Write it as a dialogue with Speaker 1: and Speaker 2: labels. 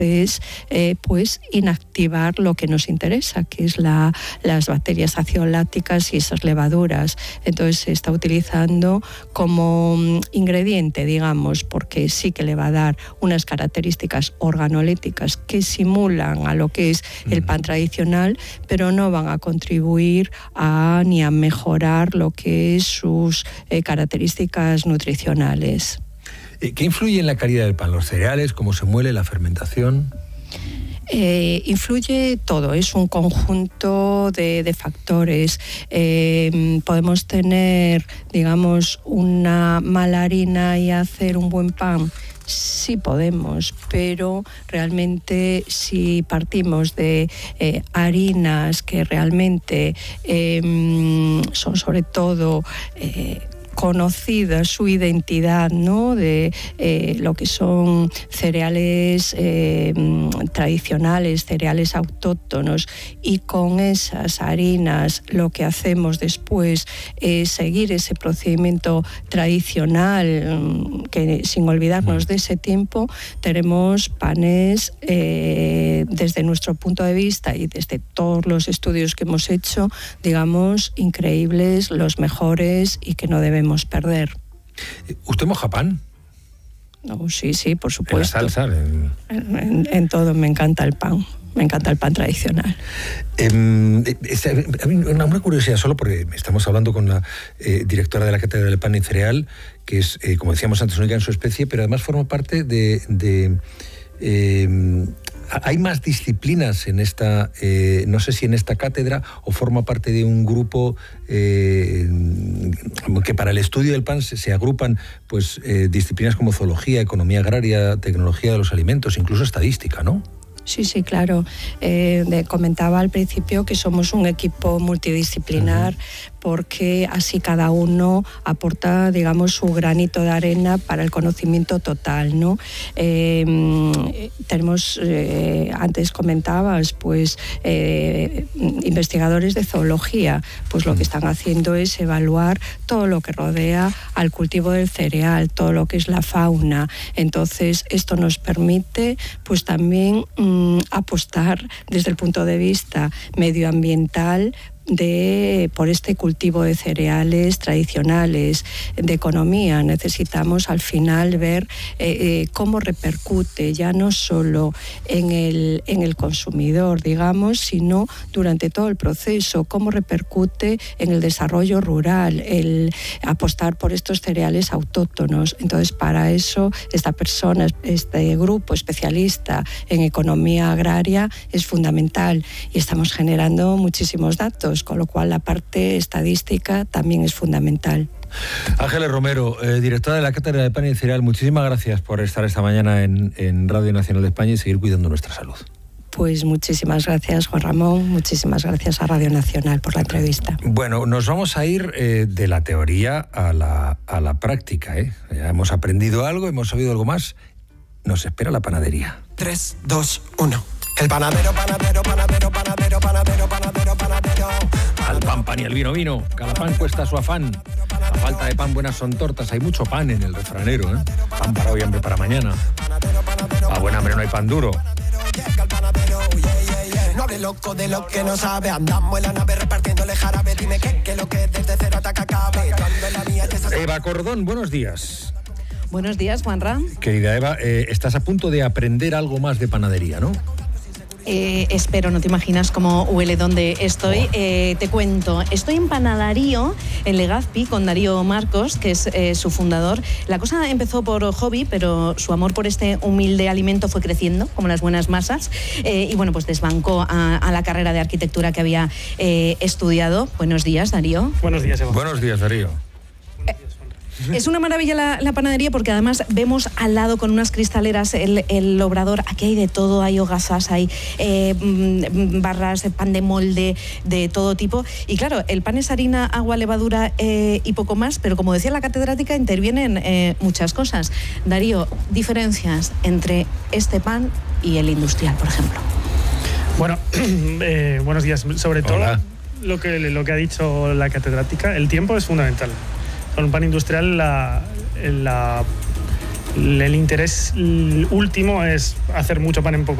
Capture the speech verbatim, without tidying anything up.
Speaker 1: es eh, pues inactivar lo que nos interesa, que es la, las bacterias ácido-lácticas y esas levaduras. Entonces se está utilizando como ingrediente, digamos, porque sí que le va a dar unas características organolépticas que simulan a lo que es el pan tradicional, pero no van a contribuir a ni a mejorar lo que es sus eh, características nutricionales.
Speaker 2: ¿Qué influye en la calidad del pan? ¿Los cereales? ¿Cómo se muele? ¿La fermentación?
Speaker 1: Eh, influye todo, es un conjunto de, de factores. Eh, podemos tener, digamos, una mala harina y hacer un buen pan. Sí podemos, pero realmente si partimos de eh, harinas que realmente eh, son sobre todo eh, conocida su identidad, ¿no? De eh, lo que son cereales eh, tradicionales, cereales autóctonos, y con esas harinas lo que hacemos después es seguir ese procedimiento tradicional, que sin olvidarnos de ese tiempo, tenemos panes eh, desde nuestro punto de vista y desde todos los estudios que hemos hecho, digamos, increíbles, los mejores y que no debemos perder.
Speaker 2: ¿Usted moja pan?
Speaker 1: No, sí, sí, por supuesto.
Speaker 2: ¿En la salsa? En...
Speaker 1: En, en todo, me encanta el pan. Me encanta el pan tradicional.
Speaker 2: Eh, es, una, una curiosidad solo, porque estamos hablando con la eh, directora de la Cátedra del Pan y Cereal, que es, eh, como decíamos antes, única en su especie, pero además forma parte de... de eh, ¿hay más disciplinas en esta, eh, no sé si en esta cátedra, o forma parte de un grupo eh, que para el estudio del pan se, se agrupan pues eh, disciplinas como zoología, economía agraria, tecnología de los alimentos, incluso estadística, ¿no?
Speaker 1: Sí, sí, claro. Eh, de, comentaba al principio que somos un equipo multidisciplinar, uh-huh, porque así cada uno aporta, digamos, su granito de arena para el conocimiento total, ¿no? Eh, tenemos, eh, antes comentabas, pues, eh, investigadores de zoología, pues lo que están haciendo es evaluar todo lo que rodea al cultivo del cereal, todo lo que es la fauna. Entonces, esto nos permite, pues, también mmm, apostar desde el punto de vista medioambiental de por este cultivo de cereales tradicionales, de economía. Necesitamos al final ver eh, eh, cómo repercute ya no solo en el, en el consumidor, digamos, sino durante todo el proceso, cómo repercute en el desarrollo rural, el apostar por estos cereales autóctonos. Entonces, para eso, esta persona, este grupo especialista en economía agraria es fundamental, y estamos generando muchísimos datos, con lo cual la parte estadística también es fundamental.
Speaker 2: Ángeles Romero, eh, directora de la Cátedra de Pan y Cereal, muchísimas gracias por estar esta mañana en, en Radio Nacional de España y seguir cuidando nuestra salud.
Speaker 1: Pues muchísimas gracias, Juan Ramón, muchísimas gracias a Radio Nacional por la entrevista.
Speaker 2: Bueno, nos vamos a ir eh, de la teoría a la, a la práctica, ¿eh? Ya hemos aprendido algo, hemos sabido algo más. Nos espera la panadería.
Speaker 3: tres, dos, uno. El panadero, panadero, panadero, panadero, panadero, panadero, panadero.
Speaker 2: Al pan, pan y al vino, vino. Cada pan cuesta su afán. A falta de pan, buenas son tortas. Hay mucho pan en el refranero, ¿eh? Pan para hoy, hambre para mañana. A buen hambre no hay pan duro.
Speaker 3: No hable loco de lo que no sabe. Andamos en la nave repartiéndole jarabe. Dime qué, que lo que desde cero ataca cabe.
Speaker 2: Eva Cordón, buenos días.
Speaker 4: Buenos días, Juanra.
Speaker 2: Querida Eva, eh, estás a punto de aprender algo más de panadería, ¿no?
Speaker 4: Eh, espero, no te imaginas cómo huele donde estoy. Eh, te cuento, estoy en Panadarío, en Legazpi, con Darío Marcos, que es eh, su fundador. La cosa empezó por hobby, pero su amor por este humilde alimento fue creciendo, como las buenas masas, eh, y bueno, pues desbancó a, a la carrera de arquitectura que había eh, estudiado. Buenos días, Darío.
Speaker 5: Buenos días, Eva.
Speaker 2: Buenos días, Darío.
Speaker 4: Es una maravilla la, la panadería, porque además vemos al lado con unas cristaleras el, el obrador. Aquí hay de todo, hay hogazas, hay eh, barras, pan de molde, de todo tipo. Y claro, el pan es harina, agua, levadura eh, y poco más, pero como decía la catedrática, intervienen eh, muchas cosas. Darío, diferencias entre este pan y el industrial, por ejemplo.
Speaker 5: Bueno, eh, buenos días. Sobre todo,
Speaker 2: Hola.
Speaker 5: lo que, lo que ha dicho la catedrática, el tiempo es fundamental. Con un pan industrial la, la el interés último es hacer mucho pan en poco